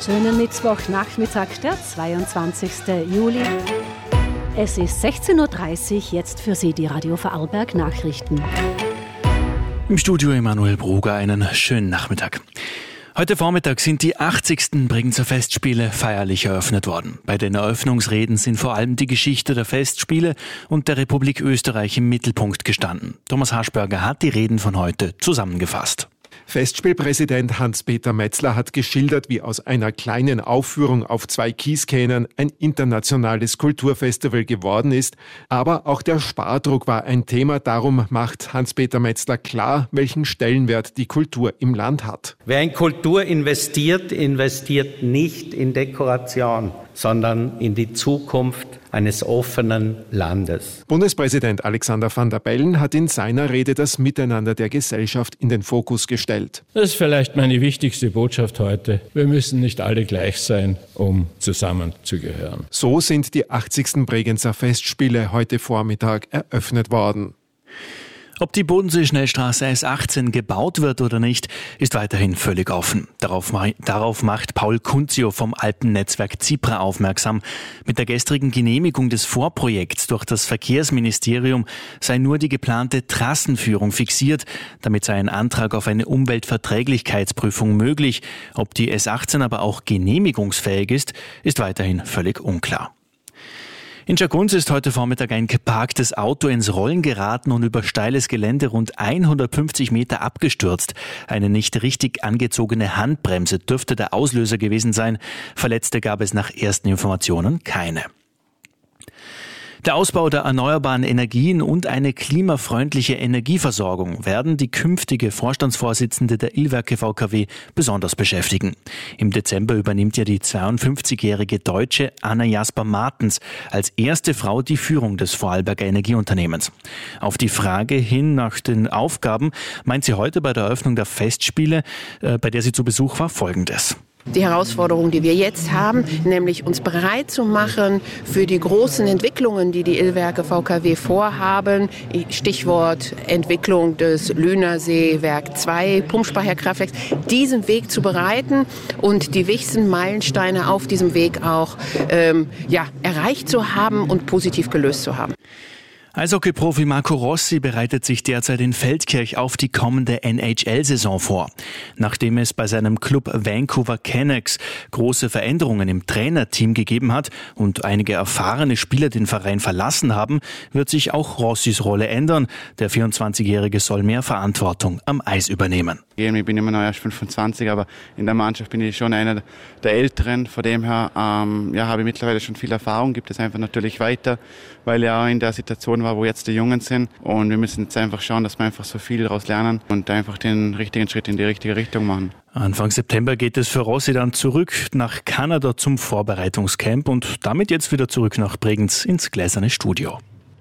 Schönen Mittwochnachmittag, der 22. Juli. Es ist 16.30 Uhr, jetzt für Sie die Radio Vorarlberg Nachrichten. Im Studio Emanuel Bruger, einen schönen Nachmittag. Heute Vormittag sind die 80. Bregenzer Festspiele feierlich eröffnet worden. Bei den Eröffnungsreden sind vor allem die Geschichte der Festspiele und der Republik Österreich im Mittelpunkt gestanden. Thomas Haschberger hat die Reden von heute zusammengefasst. Festspielpräsident Hans-Peter Metzler hat geschildert, wie aus einer kleinen Aufführung auf 2 Kieskähnen ein internationales Kulturfestival geworden ist. Aber auch der Spardruck war ein Thema. Darum macht Hans-Peter Metzler klar, welchen Stellenwert die Kultur im Land hat. Wer in Kultur investiert, investiert nicht in Dekoration, sondern in die Zukunft eines offenen Landes. Bundespräsident Alexander Van der Bellen hat in seiner Rede das Miteinander der Gesellschaft in den Fokus gestellt. Das ist vielleicht meine wichtigste Botschaft heute. Wir müssen nicht alle gleich sein, um zusammenzugehören. So sind die 80. Bregenzer Festspiele heute Vormittag eröffnet worden. Ob die Bodensee-Schnellstraße S18 gebaut wird oder nicht, ist weiterhin völlig offen. Darauf macht Paul Kunzio vom Alpennetzwerk ZIPRA aufmerksam. Mit der gestrigen Genehmigung des Vorprojekts durch das Verkehrsministerium sei nur die geplante Trassenführung fixiert. Damit sei ein Antrag auf eine Umweltverträglichkeitsprüfung möglich. Ob die S18 aber auch genehmigungsfähig ist weiterhin völlig unklar. In Schagunz ist heute Vormittag ein geparktes Auto ins Rollen geraten und über steiles Gelände rund 150 Meter abgestürzt. Eine nicht richtig angezogene Handbremse dürfte der Auslöser gewesen sein. Verletzte gab es nach ersten Informationen keine. Der Ausbau der erneuerbaren Energien und eine klimafreundliche Energieversorgung werden die künftige Vorstandsvorsitzende der Illwerke VKW besonders beschäftigen. Im Dezember übernimmt ja die 52-jährige Deutsche Anna Jasper-Martens als erste Frau die Führung des Vorarlberger Energieunternehmens. Auf die Frage hin nach den Aufgaben meint sie heute bei der Eröffnung der Festspiele, bei der sie zu Besuch war, Folgendes. Die Herausforderung, die wir jetzt haben, nämlich uns bereit zu machen für die großen Entwicklungen, die die Illwerke VKW vorhaben. Stichwort Entwicklung des Lünersee Werk 2 Pumpspeicherkraftwerks. Diesen Weg zu bereiten und die wichtigsten Meilensteine auf diesem Weg auch erreicht zu haben und positiv gelöst zu haben. Eishockey-Profi Marco Rossi bereitet sich derzeit in Feldkirch auf die kommende NHL-Saison vor. Nachdem es bei seinem Club Vancouver Canucks große Veränderungen im Trainerteam gegeben hat und einige erfahrene Spieler den Verein verlassen haben, wird sich auch Rossis Rolle ändern. Der 24-Jährige soll mehr Verantwortung am Eis übernehmen. Ich bin immer noch erst 25, aber in der Mannschaft bin ich schon einer der Älteren. Von dem her habe ich mittlerweile schon viel Erfahrung, gibt es einfach natürlich weiter, weil ich auch in der Situation war, wo jetzt die Jungen sind. Und wir müssen jetzt einfach schauen, dass wir einfach so viel daraus lernen und einfach den richtigen Schritt in die richtige Richtung machen. Anfang September geht es für Rossi dann zurück nach Kanada zum Vorbereitungscamp und damit jetzt wieder zurück nach Bregenz ins gläserne Studio.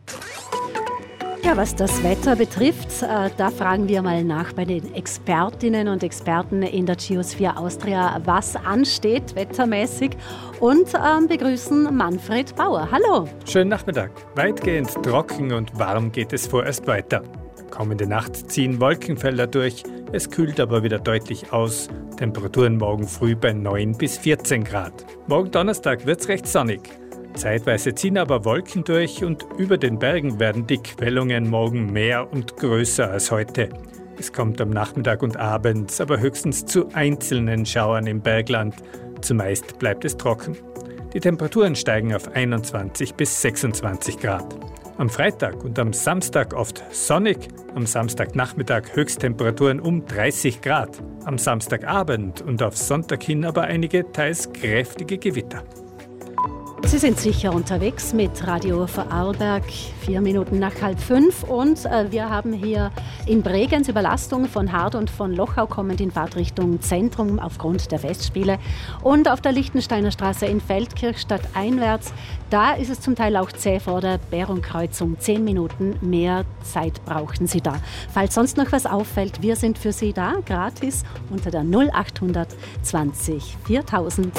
Ja, was das Wetter betrifft, da fragen wir mal nach bei den Expertinnen und Experten in der Geosphere Austria, was ansteht wettermäßig und begrüßen Manfred Bauer. Hallo. Schönen Nachmittag. Weitgehend trocken und warm geht es vorerst weiter. Kommende Nacht ziehen Wolkenfelder durch, es kühlt aber wieder deutlich aus. Temperaturen morgen früh bei 9 bis 14 Grad. Morgen Donnerstag wird's recht sonnig. Zeitweise ziehen aber Wolken durch und über den Bergen werden die Quellungen morgen mehr und größer als heute. Es kommt am Nachmittag und Abend aber höchstens zu einzelnen Schauern im Bergland. Zumeist bleibt es trocken. Die Temperaturen steigen auf 21 bis 26 Grad. Am Freitag und am Samstag oft sonnig, am Samstagnachmittag Höchsttemperaturen um 30 Grad. Am Samstagabend und auf Sonntag hin aber einige teils kräftige Gewitter. Sie sind sicher unterwegs mit Radio Vorarlberg, 4 Minuten nach 4:30 und wir haben hier in Bregenz Überlastung von Hard und von Lochau kommend in Fahrtrichtung Zentrum aufgrund der Festspiele und auf der Lichtensteiner Straße in Feldkirch stadteinwärts, da ist es zum Teil auch zäh vor der Bärumkreuzung. 10 Minuten mehr Zeit brauchen Sie da. Falls sonst noch was auffällt, wir sind für Sie da, gratis unter der 0800 20 4000.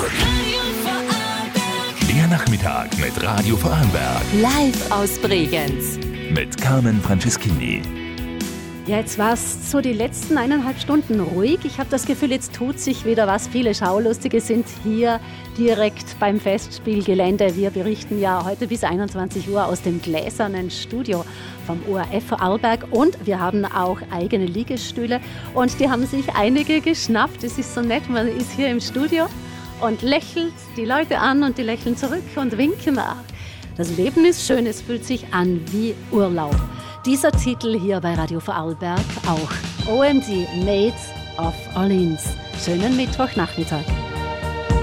Der Nachmittag mit Radio Vorarlberg. Live aus Bregenz. Mit Carmen Franceschini. Ja, jetzt war es so die letzten 1,5 Stunden ruhig. Ich habe das Gefühl, jetzt tut sich wieder was. Viele Schaulustige sind hier direkt beim Festspielgelände. Wir berichten ja heute bis 21 Uhr aus dem gläsernen Studio vom ORF Vorarlberg. Und wir haben auch eigene Liegestühle. Und die haben sich einige geschnappt. Es ist so nett, man ist hier im Studio und lächelt die Leute an und die lächeln zurück und winken nach. Das Leben ist schön, es fühlt sich an wie Urlaub. Dieser Titel hier bei Radio Vorarlberg auch. OMD Made of Orleans. Schönen Mittwochnachmittag.